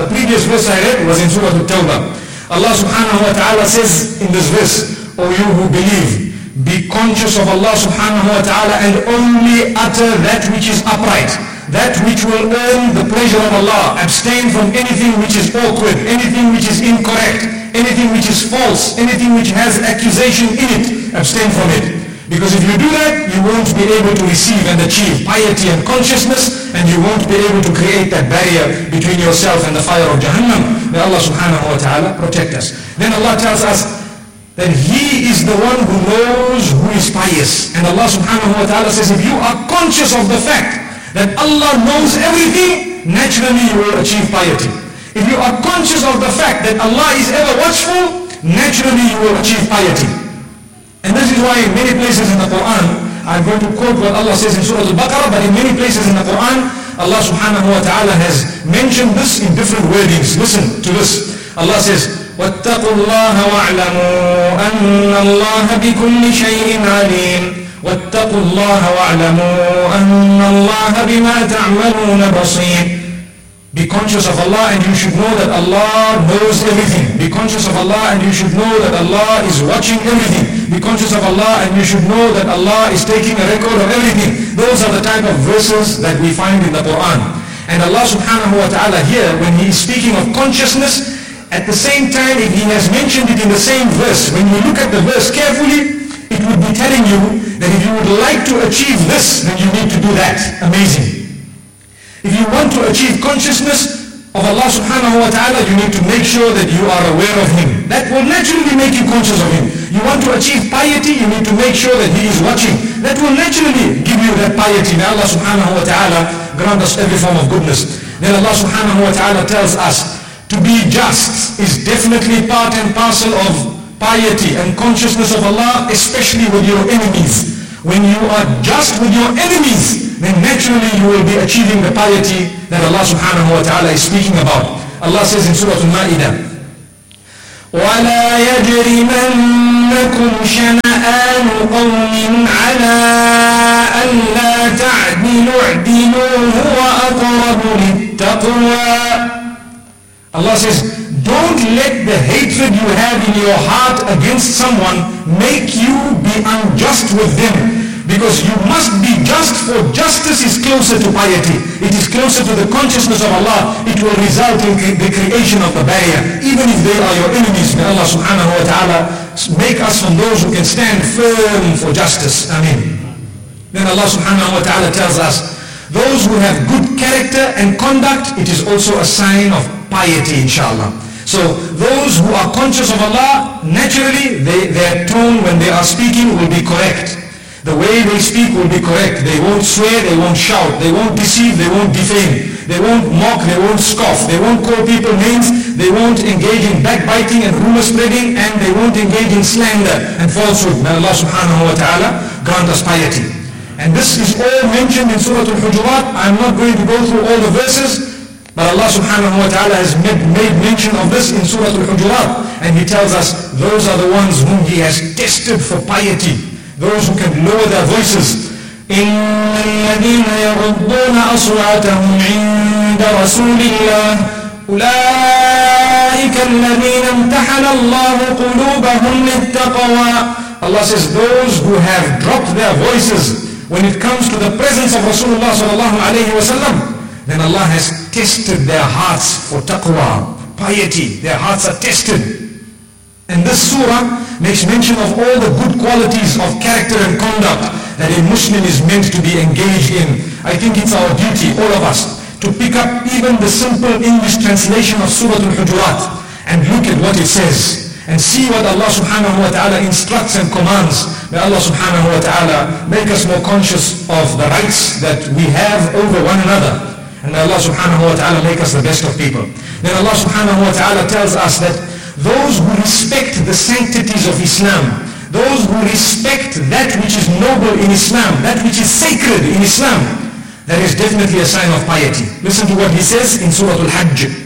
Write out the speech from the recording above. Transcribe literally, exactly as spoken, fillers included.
the previous verse I read was in Surah At-Tawbah. Allah subhanahu wa ta'ala says in this verse, O you who believe, be conscious of Allah subhanahu wa ta'ala and only utter that which is upright, that which will earn the pleasure of Allah. Abstain from anything which is awkward, anything which is incorrect, anything which is false, anything which has accusation in it. Abstain from it. Because if you do that, you won't be able to receive and achieve piety and consciousness, and you won't be able to create that barrier between yourself and the fire of Jahannam. May Allah subhanahu wa ta'ala protect us. Then Allah tells us that He is the one who knows who is pious. And Allah subhanahu wa ta'ala says, if you are conscious of the fact that Allah knows everything, naturally you will achieve piety. If you are conscious of the fact that Allah is ever watchful, naturally you will achieve piety. And this is why in many places in the Quran, I'm going to quote what Allah says in Surah Al-Baqarah, but in many places in the Quran, Allah subhanahu wa ta'ala has mentioned this in different wordings. Listen to this. Allah says, وَاتَّقُوا اللَّهَ وَاعْلَمُوا أَنَّ اللَّهَ بِكُلِّ شَيْءٍ عَلِيمٌ وَاتَّقُوا اللَّهَ وَاعْلَمُوا أَنَّ اللَّهَ بِمَا تَعْمَلُونَ بَصِيرٌ. Be conscious of Allah and you should know that Allah knows everything. Be conscious of Allah and you should know that Allah is watching everything. Be conscious of Allah and you should know that Allah is taking a record of everything. Those are the type of verses that we find in the Quran. And Allah subhanahu wa ta'ala here, when He is speaking of consciousness, at the same time, if He has mentioned it in the same verse, when you look at the verse carefully, it would be telling you that if you would like to achieve this, then you need to do that. Amazing. If you want to achieve consciousness of Allah subhanahu wa ta'ala, you need to make sure that you are aware of Him. That will naturally make you conscious of Him. You want to achieve piety, you need to make sure that He is watching. That will naturally give you that piety. May Allah subhanahu wa ta'ala grant us every form of goodness. Then Allah subhanahu wa ta'ala tells us to be just is definitely part and parcel of piety and consciousness of Allah, especially with your enemies. When you are just with your enemies, then naturally you will be achieving the piety that Allah subhanahu wa ta'ala is speaking about. Allah says in Surah Al-Ma'idah, وَلَا يَجْرِمَنَّكُمْ شَنَآنُ قَوْمٍ عَلَىٰ أَلَّا تَعْدِلُوا اعْدِلُوا هُوَ أَقْرَبُ لِلتَّقْوَىٰ. Allah says, don't let the hatred you have in your heart against someone make you be unjust with them. Because you must be just, for justice is closer to piety. It is closer to the consciousness of Allah. It will result in the creation of the barrier. Even if they are your enemies, may Allah subhanahu wa ta'ala make us from those who can stand firm for justice. Ameen. Then Allah subhanahu wa ta'ala tells us, those who have good character and conduct, it is also a sign of piety, inshallah. So those who are conscious of Allah, naturally they, their tone when they are speaking will be correct. The way they speak will be correct. They won't swear, they won't shout, they won't deceive, they won't defame, they won't mock, they won't scoff, they won't call people names, they won't engage in backbiting and rumor spreading, and they won't engage in slander and falsehood. May Allah subhanahu wa ta'ala grant us piety. And this is all mentioned in Surah Al-Hujurat. I'm not going to go through all the verses, but Allah subhanahu wa ta'ala has made, made mention of this in Surah Al-Hujurat. And He tells us, those are the ones whom He has tested for piety. Those who can lower their voices. إِنَّ الَّذِينَ يَغُضُّونَ أَصْوَاتَهُمْ عِنْدَ رَسُولِ اللَّهِ أُولَٰئِكَ الَّذِينَ امْتَحَنَ اللَّهُ قُلُوبَهُمْ لِلتَّقْوَىٰ. Allah says, those who have dropped their voices when it comes to the presence of Rasulullah sallallahu alayhi wa sallam, then Allah has tested their hearts for taqwa, piety. Their hearts are tested. And this surah makes mention of all the good qualities of character and conduct that a Muslim is meant to be engaged in. I think it's our duty, all of us, to pick up even the simple English translation of Surah Al-Hujurat and look at what it says and see what Allah subhanahu wa ta'ala instructs and commands. May Allah subhanahu wa ta'ala make us more conscious of the rights that we have over one another. And may Allah subhanahu wa ta'ala make us the best of people. Then Allah subhanahu wa ta'ala tells us that those who respect the sanctities of Islam, those who respect that which is noble in Islam, that which is sacred in Islam, that is definitely a sign of piety. Listen to what He says in Surah Al-Hajj.